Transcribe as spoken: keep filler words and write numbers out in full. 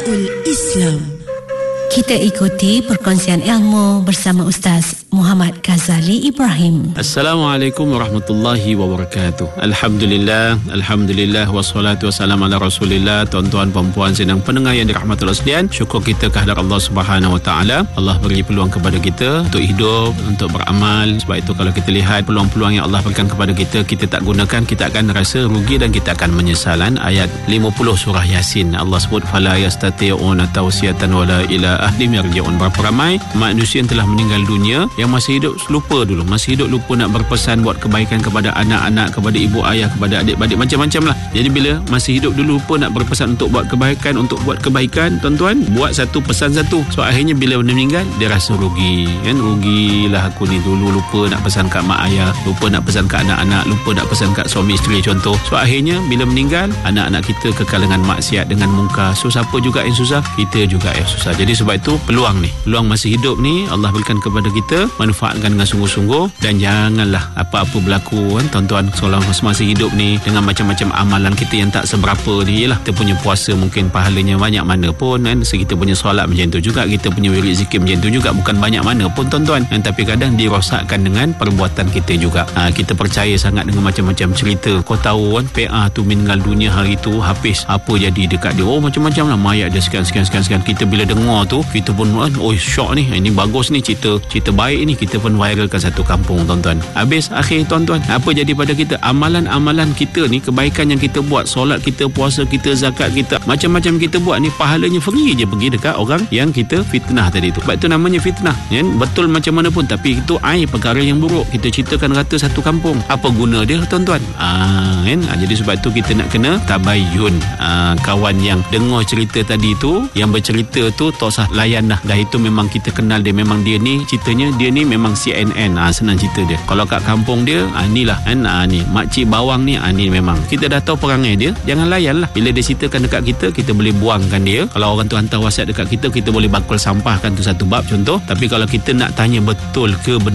Syifaul Islam. Kita ikuti perkongsian ilmu bersama Ustaz Muhammad Ghazali Ibrahim. Assalamualaikum warahmatullahi wabarakatuh. Alhamdulillah, Alhamdulillah, wassalatu wassalamu ala rasulillah. Tuan-tuan, perempuan, sedang pendengar yang dirahmati Allah sekalian, syukur kita kehadrat Allah Subhanahu Wa Taala. Allah beri peluang kepada kita untuk hidup, untuk beramal. Sebab itu kalau kita lihat peluang-peluang yang Allah berikan kepada kita, kita tak gunakan, kita akan rasa rugi dan kita akan menyesalan. Ayat lima puluh surah Yasin, Allah sebut fala yastati'una tawsiyatan wala ila ahlim yarji'un. Berapa ramai manusia yang telah meninggal dunia, yang masih hidup lupa dulu, masih hidup lupa nak berpesan buat kebaikan kepada anak-anak, kepada ibu ayah, kepada adik-adik, macam-macam lah. Jadi bila masih hidup dulu lupa nak berpesan untuk buat kebaikan, untuk buat kebaikan, tuan-tuan, buat satu pesan satu. So akhirnya bila meninggal, dia rasa rugi, kan? Rugilah aku ni, dulu lupa nak pesan kat mak ayah, lupa nak pesan kat anak-anak, lupa nak pesan kat suami isteri contoh. So akhirnya bila meninggal, anak-anak kita kekal dengan maksiat, dengan mungkar. So siapa juga yang susah? Kita juga yang susah. Jadi sebab itu peluang ni, peluang masih hidup ni Allah berikan kepada kita, manfaatkan dengan sungguh-sungguh. Dan janganlah apa-apa berlaku, kan tuan-tuan, seolah masih hidup ni dengan macam-macam amalan kita yang tak seberapa ni. Yelah, kita punya puasa mungkin pahalanya banyak mana pun, kan? Kita punya solat macam tu juga, kita punya wirid zikir macam tu juga, bukan banyak mana pun tuan-tuan, kan? Tapi kadang dirosakkan dengan perbuatan kita juga. ha, Kita percaya sangat dengan macam-macam cerita. Kau tahu kan, P A tu meninggal dunia hari tu, habis apa jadi dekat dia, oh macam-macam lah, mayat dia sekian-sekian-sekian. Kita bila dengar tu, kita pun oh syok ni, ini bagus ni, cerita cerita baik ni, kita pun viralkan satu kampung tuan-tuan. Habis akhir tuan-tuan, apa jadi pada kita? Amalan-amalan kita ni, kebaikan yang kita buat, solat kita, puasa kita, zakat kita, macam-macam kita buat ni, pahalanya free je pergi dekat orang yang kita fitnah tadi tu. Sebab itu namanya fitnah, kan? Betul macam mana pun, tapi itu air perkara yang buruk, kita ceritakan rata satu kampung. Apa guna dia tuan-tuan? Ah, kan? Ah, jadi sebab itu kita nak kena tabayyun. Ah, kawan yang dengar cerita tadi tu, yang bercerita tu, tak usah layan dah. Dah itu memang kita kenal dia, memang dia ni ceritanya, dia ni memang C N N. Ah, senang cerita dia. Kalau kat kampung dia, ah, ni lah, kan? Ah, ni makcik bawang ni, ah, ni memang kita dah tahu perangai dia. Jangan layan lah. Bila dia ceritakan dekat kita, kita boleh buangkan dia. Kalau orang tu hantar WhatsApp dekat kita, kita boleh bakul sampahkan tu satu bab contoh. Tapi kalau kita nak tanya betul ke benar